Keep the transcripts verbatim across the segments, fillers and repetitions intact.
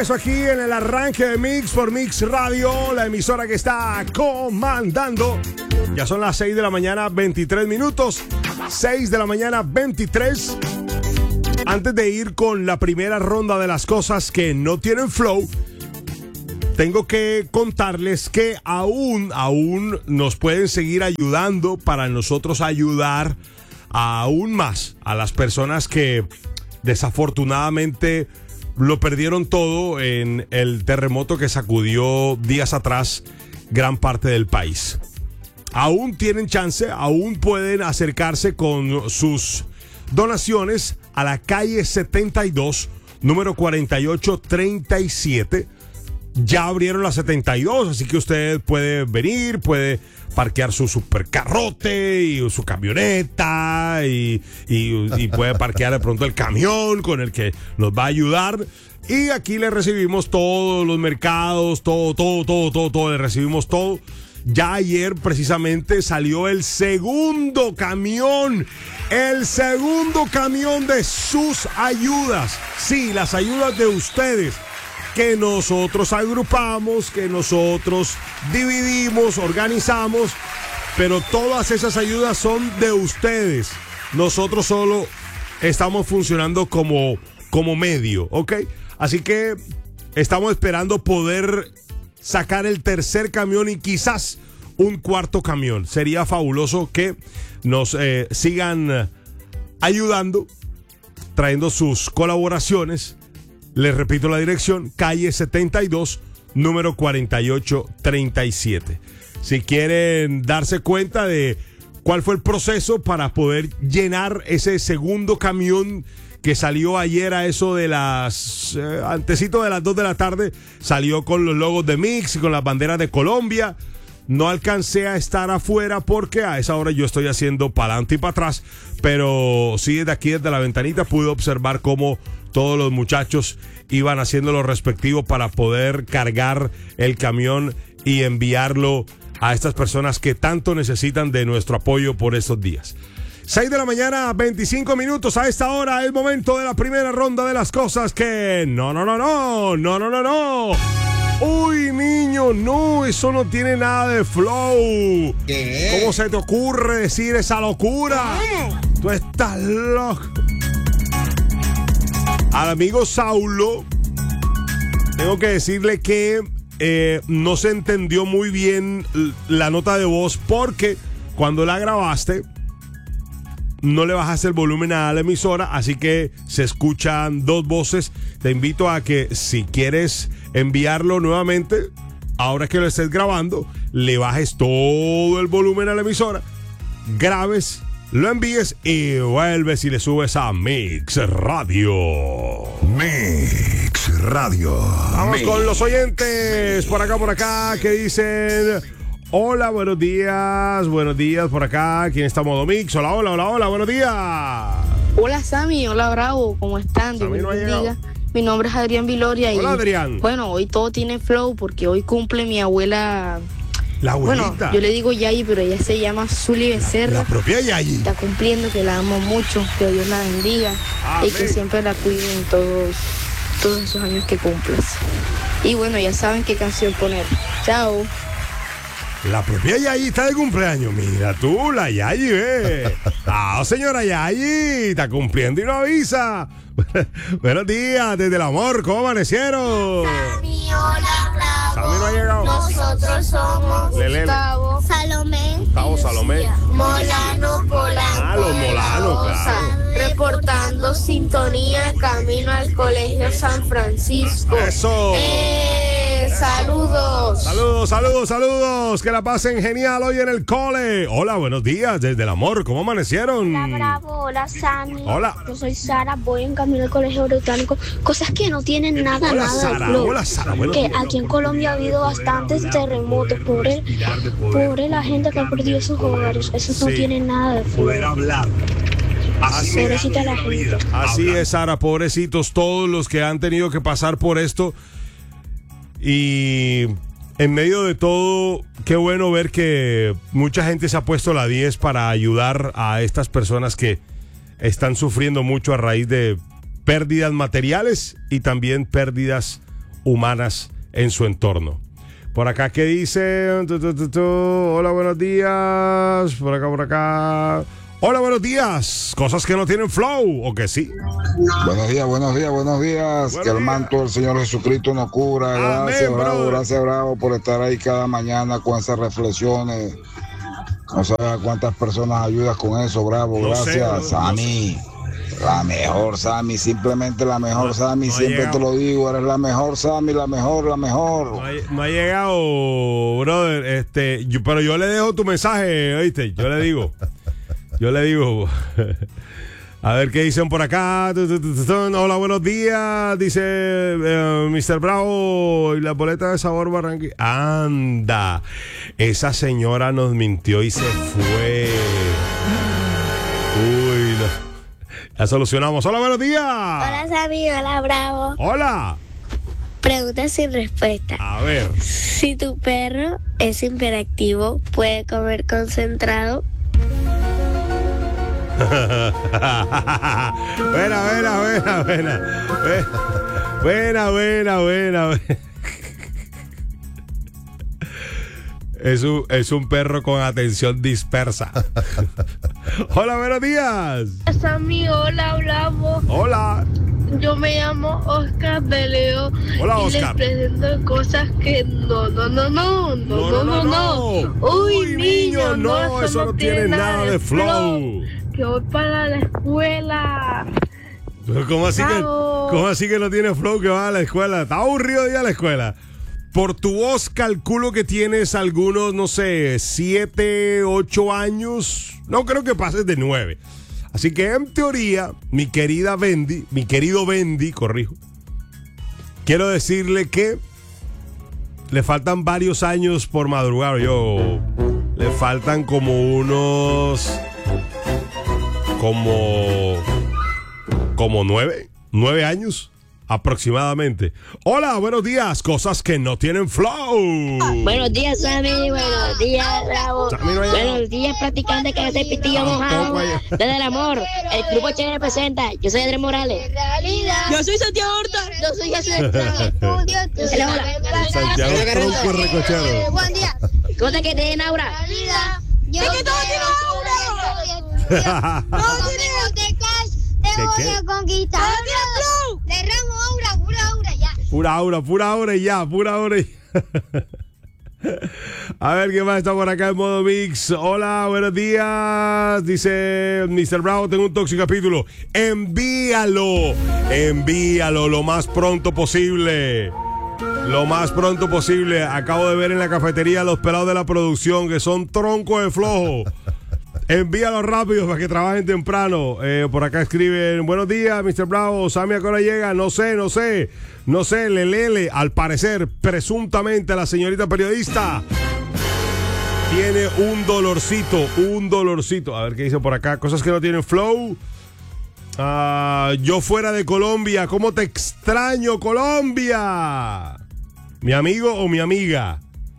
regreso aquí en el arranque de Mix por Mix Radio, la emisora que está comandando. Ya son las seis de la mañana, veintitrés minutos. seis de la mañana, veintitrés. Antes de ir con la primera ronda de las cosas que no tienen flow, tengo que contarles que aún, aún nos pueden seguir ayudando para nosotros ayudar aún más a las personas que desafortunadamente lo perdieron todo en el terremoto que sacudió días atrás gran parte del país. Aún tienen chance, aún pueden acercarse con sus donaciones a la calle setenta y dos, número cuarenta y ocho treinta y siete. Ya abrieron la setenta y dos, así que usted puede venir, puede parquear su supercarrote y su camioneta y, y, y puede parquear de pronto el camión con el que nos va a ayudar. Y aquí le recibimos todos los mercados, todo, todo, todo, todo, todo, le recibimos todo. Ya ayer precisamente salió el segundo camión, el segundo camión de sus ayudas. Sí, las ayudas de ustedes, que nosotros agrupamos, que nosotros dividimos, organizamos, pero todas esas ayudas son de ustedes. Nosotros solo estamos funcionando como, como medio, ¿ok? Así que estamos esperando poder sacar el tercer camión y quizás un cuarto camión. Sería fabuloso que nos eh, sigan ayudando, trayendo sus colaboraciones. Les repito la dirección, calle setenta y dos, número cuarenta y ocho treinta y siete. Si quieren darse cuenta de cuál fue el proceso para poder llenar ese segundo camión que salió ayer a eso de las... Eh, antesito de las dos de la tarde, salió con los logos de Mix y con las banderas de Colombia. No alcancé a estar afuera porque a esa hora yo estoy haciendo para adelante y para atrás, pero sí desde aquí, desde la ventanita, pude observar cómo todos los muchachos iban haciendo lo respectivo para poder cargar el camión y enviarlo a estas personas que tanto necesitan de nuestro apoyo por estos días. seis de la mañana, veinticinco minutos. A esta hora es momento de la primera ronda de las cosas que... No, no, no, no, no, no, no, no. Uy, niño, no, eso no tiene nada de flow. ¿Qué? ¿Cómo se te ocurre decir esa locura? Tú estás loco. Al amigo Saulo, tengo que decirle que eh, no se entendió muy bien la nota de voz porque cuando la grabaste no le bajaste el volumen a la emisora, así que se escuchan dos voces. Te invito a que si quieres enviarlo nuevamente, ahora que lo estés grabando, le bajes todo el volumen a la emisora, grabes, lo envíes y vuelves y le subes a Mix Radio. Mix Radio. Vamos Mix. con los oyentes por acá, por acá, que dicen... Hola, buenos días, buenos días por acá. ¿Quién está en modo Mix? Hola, hola, hola, hola, buenos días. Hola Sammy, hola Bravo, ¿cómo están? Dios Sammy no ha los llegado. bendiga. Mi nombre es Adrián Viloria. Hola, y, Adrián. Bueno, hoy todo tiene flow porque hoy cumple mi abuela. La abuelita. Bueno, yo le digo Yayi, pero ella se llama Zuli Becerra. La propia Yayi. Está cumpliendo, que la amo mucho, que Dios la bendiga. Amén. Y que siempre la cuide en todos, todos esos años que cumples. Y bueno, ya saben qué canción poner. Chao. La propia Yayi está de cumpleaños. Mira tú, la Yayi, ve. Ah, señora Yayi, está cumpliendo y no avisa. Buenos días, desde el amor, ¿cómo amanecieron? Sammy, hola, Bravo. Sammy no ha llegado. Nosotros somos Lelele. Gustavo, Salomé, Gustavo, Salomé. Molano, Polanco. Ah, los Molano, claro. Reportando sintonía, camino al Colegio San Francisco. Eso. Eh, saludos. Saludos, saludos, saludos. Que la pasen genial hoy en el cole. Hola, buenos días, desde el amor, ¿cómo amanecieron? Hola Bravo, hola Sammy. Hola. Yo soy Sara, voy en camino al colegio británico. Cosas que no tienen nada, Hola, nada Sara. de flow. Hola, Sara. Buenos Que días. aquí en Colombia ha habido bastantes terremotos. Pobre, pobre la gente que ha perdido sus hogares. Esos no Sí. tienen nada de flow. hablar. Así, Pobrecita la gente. así es, Sara, pobrecitos todos los que han tenido que pasar por esto. Y en medio de todo, qué bueno ver que mucha gente se ha puesto la diez para ayudar a estas personas que están sufriendo mucho a raíz de pérdidas materiales y también pérdidas humanas en su entorno. Por acá, ¿qué dice? Tu, tu, tu, tu. Hola, buenos días. Por acá, por acá. Hola, buenos días. Cosas que no tienen flow, ¿o que sí? Buenos días, buenos días, buenos días. Buenos que el días. manto del Señor Jesucristo nos cubra. Amén, Gracias, Bravo, brother. gracias, Bravo, por estar ahí cada mañana con esas reflexiones. No sabes a cuántas personas ayudas con eso, Bravo. No Gracias, sé, no- no Sammy. La mejor, Sammy, simplemente la mejor, No- Sammy. no ha Siempre llegado. te lo digo, eres la mejor, Sammy, la mejor, la mejor. No ha, no ha llegado, brother. Este, yo- pero yo le dejo tu mensaje, ¿oíste? Yo le digo. Yo le digo. A ver qué dicen por acá. Tu, tu, tu, tu, tu. Hola, buenos días. Dice eh, mister Bravo. Y la boleta de sabor Barranquilla. Anda. Esa señora nos mintió y se fue. Uy, no. Ya solucionamos. Hola, buenos días. Hola, Sammy. Hola, Bravo. Hola. Pregunta sin respuesta. A ver. Si tu perro es hiperactivo, ¿puede comer concentrado? Buena, buena, buena, buena. Buena, buena, buena, buena. Es un, es un perro con atención dispersa. Hola, buenos días. Sammy, hola, Bravo. Hola. Yo me llamo Oscar de Leo. Hola, y Oscar. les presento cosas que no, no, no, no, no, no, no, no. Uy, niño, no, eso no tiene nada de flow. Que voy para la escuela. ¿Cómo así que, Chao. cómo así que no tiene flow que va a la escuela? Está aburrido de ir a la escuela. Por tu voz calculo que tienes algunos, no sé, siete, ocho años. No creo que pases de nueve. Así que en teoría, mi querida Bendy, mi querido Bendy, corrijo, quiero decirle que le faltan varios años por madrugar. Yo, le faltan como unos, como, como nueve, nueve años aproximadamente. Hola, buenos días. Cosas que no tienen flow. Buenos días, Sammy. Buenos días, Bravo. Sammy no ha llegado. Buenos días, practicante que hace pitillo mojado. ha llegado. Desde el amor, el grupo H representa. Yo soy Andrés Morales. Yo soy Santiago Horta. Yo soy Jesús Estudio. Santiago Tronco Recochero. Buen día. Cosa que te den aura. Yo que todo tiene aura. Todo tiene botecas. Te ¿Qué, voy qué? a conquistar. Derramo aura, pura aura, ya. Pura aura, pura aura y ya, pura aura y A ver qué más está por acá en modo mix. Hola, buenos días. Dice mister Bravo, tengo un tóxico capítulo. Envíalo, envíalo lo más pronto posible. Lo más pronto posible. Acabo de ver en la cafetería a los pelados de la producción que son troncos de flojo. Envíalo rápido para que trabajen temprano. Eh, por acá escriben, buenos días, mister Bravo. Sammy, ¿a qué hora llega? No sé, no sé. No sé, Lelele. Al parecer, presuntamente, la señorita periodista tiene un dolorcito, un dolorcito. A ver qué dice por acá. Cosas que no tienen flow. Ah, yo fuera de Colombia, ¿cómo te extraño, Colombia? ¿Mi amigo o mi amiga?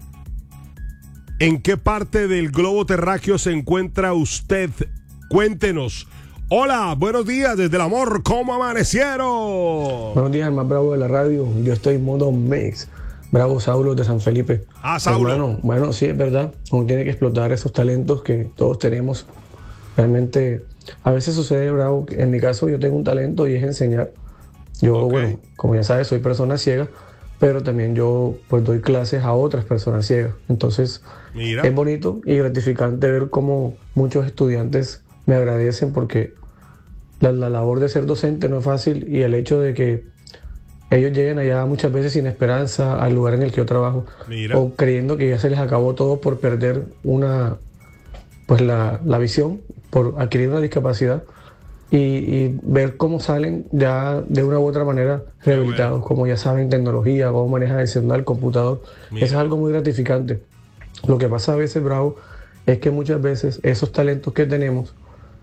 ¿En qué parte del globo terráqueo se encuentra usted? Cuéntenos. Hola, buenos días desde el amor. ¿Cómo amanecieron? Buenos días, el más bravo de la radio. Yo estoy en modo mix. Bravo Saulo de San Felipe. Ah, Saulo. Hermano, bueno, sí, es verdad. Uno tiene que explotar esos talentos que todos tenemos. Realmente, a veces sucede, Bravo, que en mi caso yo tengo un talento y es enseñar. Yo, Ok. bueno, como ya sabes, soy persona ciega, pero también yo pues doy clases a otras personas ciegas. Entonces, Mira. es bonito y gratificante ver cómo muchos estudiantes me agradecen porque la, la labor de ser docente no es fácil y el hecho de que ellos lleguen allá muchas veces sin esperanza al lugar en el que yo trabajo Mira. o creyendo que ya se les acabó todo por perder una pues la, la visión, por adquirir una discapacidad y, y ver cómo salen ya de una u otra manera rehabilitados, bueno. como ya saben tecnología, cómo manejan el celular, el computador. Mira. Eso es algo muy gratificante. Lo que pasa a veces, Bravo, es que muchas veces esos talentos que tenemos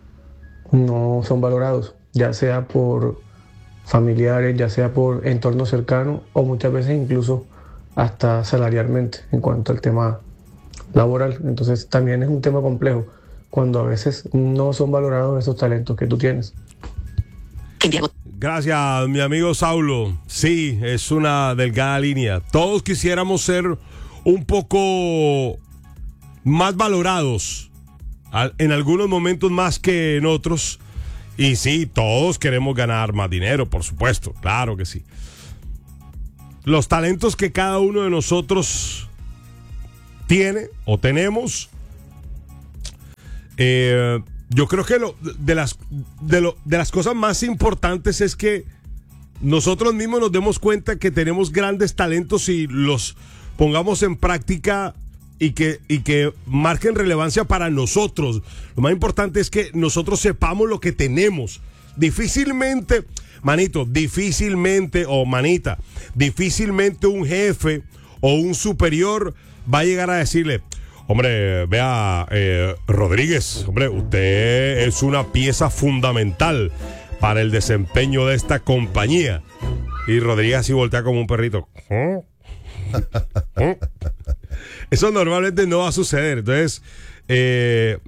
no son valorados, ya sea por familiares, ya sea por entorno cercano o muchas veces incluso hasta salarialmente en cuanto al tema laboral. Entonces también es un tema complejo cuando a veces no son valorados esos talentos que tú tienes. Gracias, mi amigo Saulo. Sí, es una delgada línea. Todos quisiéramos ser un poco más valorados, en algunos momentos más que en otros. Y sí, todos queremos ganar más dinero, por supuesto, claro que sí. Los talentos que cada uno de nosotros tiene o tenemos, eh, yo creo que lo, de, las, de, lo, de las cosas más importantes es que nosotros mismos nos demos cuenta que tenemos grandes talentos y los pongamos en práctica y que, y que marquen relevancia para nosotros. Lo más importante es que nosotros sepamos lo que tenemos. Difícilmente, manito, difícilmente, o manita, difícilmente un jefe o un superior va a llegar a decirle: hombre, vea, eh, Rodríguez, hombre, usted es una pieza fundamental para el desempeño de esta compañía. Y Rodríguez así voltea como un perrito. ¿Eh? ¿Eh? Eso normalmente no va a suceder. Entonces, eh,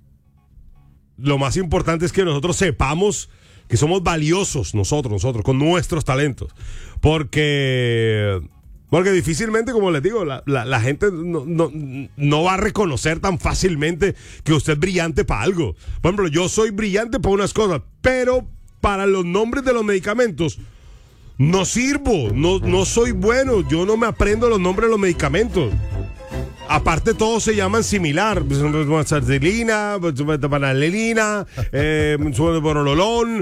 lo más importante es que nosotros sepamos que somos valiosos nosotros, nosotros, con nuestros talentos. Porque... Porque difícilmente, como les digo, la, la, la gente no, no, no va a reconocer tan fácilmente que usted es brillante para algo. Por ejemplo, yo soy brillante para unas cosas, pero para los nombres de los medicamentos no sirvo, no, no soy bueno, yo no me aprendo los nombres de los medicamentos. Aparte, todos se llaman similar: sardelina, panalelina, eh, borololón,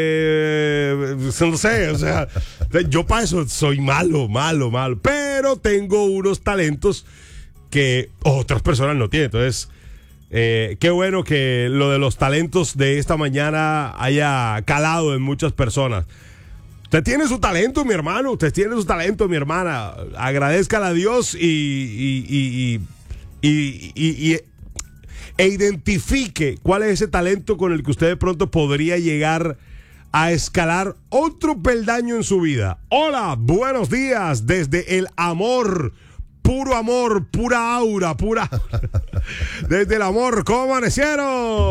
eh, no sé, o sea, yo para eso soy malo, malo, malo, pero tengo unos talentos que otras personas no tienen. Entonces, eh, qué bueno que lo de los talentos de esta mañana haya calado en muchas personas. Usted tiene su talento, mi hermano. Usted tiene su talento, mi hermana. Agradézcale a Dios y, y, y, y, y, y, y e identifique cuál es ese talento con el que usted de pronto podría llegar a escalar otro peldaño en su vida. Hola, buenos días desde el amor. Puro amor, pura aura, pura desde el amor. ¿Cómo amanecieron?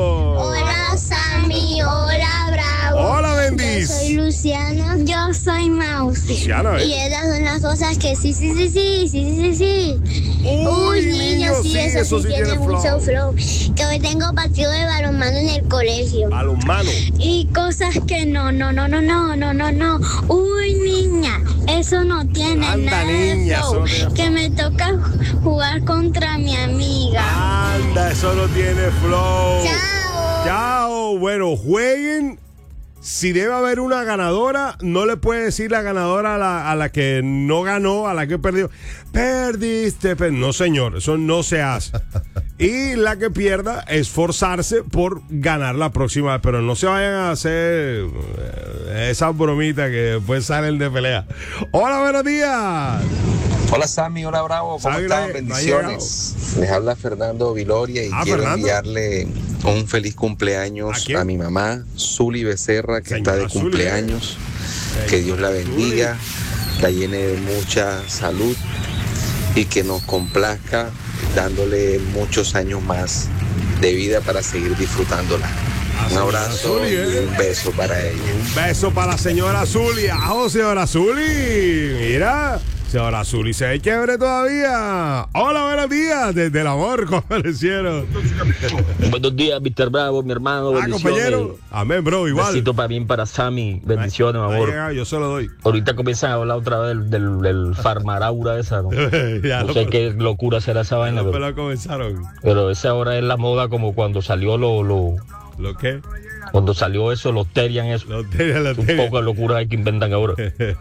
Hola, Sammy. Hola, Bravo. Hola, Bendis. Yo soy Luciana. Yo soy Mouse. Luciana, ¿eh? Y esas son las cosas que sí, sí, sí, sí, sí, sí, sí. Uy, Uy, niño, sí, sí, eso, eso sí sí tiene tiene mucho flow. Que hoy tengo partido de balonmano en el colegio. Balonmano. Y cosas que no, no, no, no, no, no, no, no. Uy, niña, eso no tiene Anda, nada niña, de flow. eso no tiene Que me toca jugar contra mi amiga. Anda, eso no tiene flow. Chao. Chao. Bueno, jueguen. Si debe haber una ganadora, no le puede decir la ganadora a la, a la que no ganó, a la que perdió: perdiste, per-". No, señor, eso no se hace. Y la que pierda, esforzarse por ganar la próxima vez, pero no se vayan a hacer eh, esas bromitas que después salen de pelea. Hola, buenos días. Hola, Sammy, hola, Bravo, ¿cómo Sagre, están? no Bendiciones. Les habla Fernando Viloria y Ah, quiero Fernando. enviarle un feliz cumpleaños ¿A a, quién? mi mamá, Zuli Becerra, que Señora está de Zuli, cumpleaños. eh. Que Dios la Señora bendiga, la llene de mucha salud y que nos complazca dándole muchos años más de vida para seguir disfrutándola. Ah, Un señora abrazo Zuli, eh. y un beso para ella. Un beso para la señora Zuli. ¡Ajo, señora Zuli! Mira, señora Zuli se ve chévere todavía. Hola, buenos días. Desde el amor, ¿cómo le hicieron? Buenos días, mister Bravo, mi hermano. Ah, Bendiciones. compañero. Amén, bro, igual. Besito para bien para Sammy. Bendiciones, mi Ahí amor. llega, yo se lo doy. Ahorita comienzan a hablar otra vez del, del, del farmaraura esa, ¿no? Ya No lo- sé qué locura será esa vaina, Los pero, pelos comenzaron. pero esa ahora es la moda como cuando salió lo, lo ¿Lo qué? cuando salió eso, los Terian, eso. Lotería, Un lotería. poco de locura hay que inventan ahora.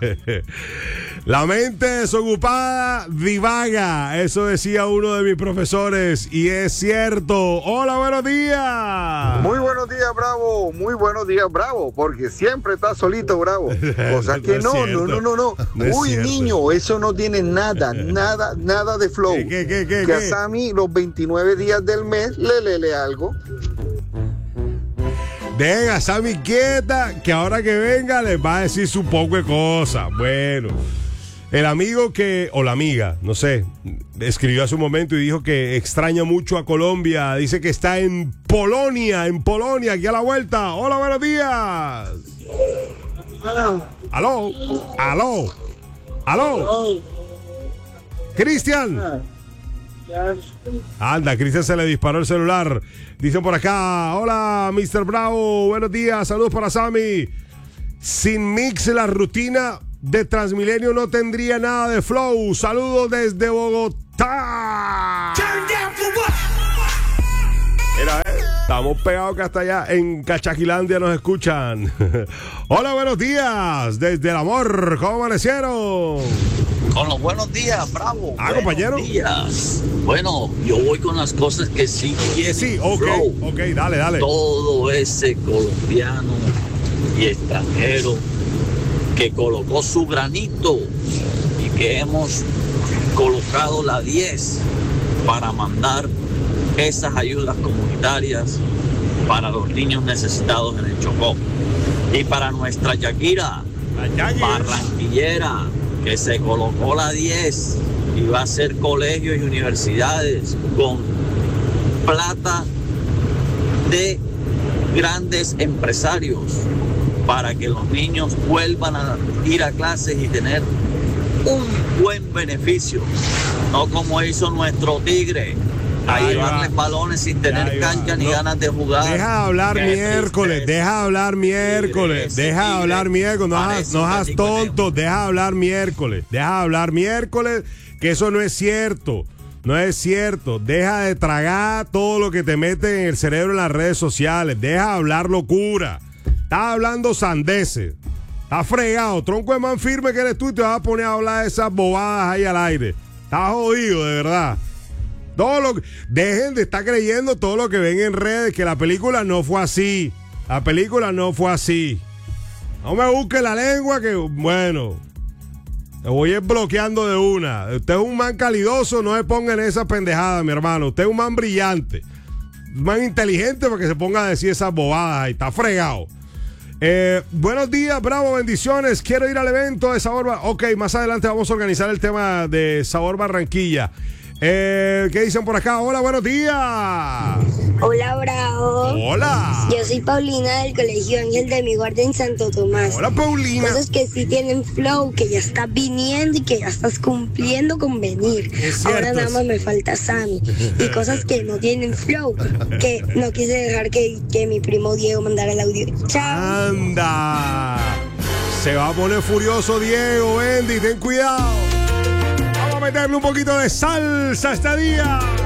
La mente desocupada divaga. Eso decía uno de mis profesores y es cierto. Hola, buenos días. Muy buenos días, Bravo. Muy buenos días, Bravo. Porque siempre está solito, Bravo. O sea que No es no, cierto. no, no, no, no. No es Uy, cierto. niño, eso no tiene nada, nada, nada de flow. ¿Qué, qué, qué, qué, que a qué? Sammy los veintinueve días del mes le lele algo. Dejen a Sammy quieta, que ahora que venga les va a decir su poco de cosas. Bueno, el amigo que, o la amiga, no sé, escribió hace un momento y dijo que extraña mucho a Colombia. Dice que está en Polonia, en Polonia, aquí a la vuelta. Hola, buenos días. Aló. Aló. Aló. Cristian. Anda, Cristian se le disparó el celular. Dicen por acá, hola, mister Bravo, buenos días, saludos para Sammy. Sin Mix la rutina de Transmilenio no tendría nada de flow. Saludos desde Bogotá. Mira, eh, estamos pegados que hasta allá en Cachaquilandia nos escuchan. Hola, buenos días desde el amor, ¿cómo amanecieron? Con los buenos días, Bravo. Ah, compañero. Buenos días. Bueno, yo voy con las cosas que sí tienen sí, ok, flow. ok, dale, dale. Todo ese colombiano y extranjero que colocó su granito y que hemos colocado la diez para mandar esas ayudas comunitarias para los niños necesitados en el Chocó. Y para nuestra Yaquira, barranquillera, que se colocó la diez y va a hacer colegios y universidades con plata de grandes empresarios para que los niños vuelvan a ir a clases y tener un buen beneficio, no como hizo nuestro Tigre, a llevarles balones sin tener cancha ni no, ganas de jugar. Deja hablar miércoles, deja hablar miércoles, deja hablar miércoles, no hagas, no hagas tonto, deja hablar miércoles, deja hablar miércoles, que eso no es cierto, no es cierto. Deja de tragar todo lo que te mete en el cerebro en las redes sociales, deja hablar locura. Estás hablando sandeces, estás fregado, tronco de man firme que eres tú y te vas a poner a hablar de esas bobadas ahí al aire. Estás jodido, de verdad. Todo lo que, dejen de estar creyendo todo lo que ven en redes, que la película no fue así. La película no fue así. No me busque la lengua que, bueno, te voy a ir bloqueando de una. Usted es un man calidoso, no se ponga en esa pendejada, mi hermano. Usted es un man brillante, un man inteligente para que se ponga a decir esas bobadas ahí. Está fregado. Eh, buenos días, Bravo, bendiciones. Quiero ir al evento de Sabor Barranquilla. Ok, más adelante vamos a organizar el tema de Sabor Barranquilla. Eh, ¿Qué dicen por acá? Hola, buenos días. Hola, Bravo. Hola. Yo soy Paulina del Colegio Ángel de mi Guardia en Santo Tomás. Hola, Paulina. Cosas que sí tienen flow, que ya estás viniendo y que ya estás cumpliendo con venir. Es cierto. Ahora nada más me falta Sammy. Y cosas que no tienen flow, que no quise dejar que, que mi primo Diego mandara el audio. Chao. Anda. Se va a poner furioso Diego, Bendy, ten cuidado. Vamos a meterle un poquito de salsa este día.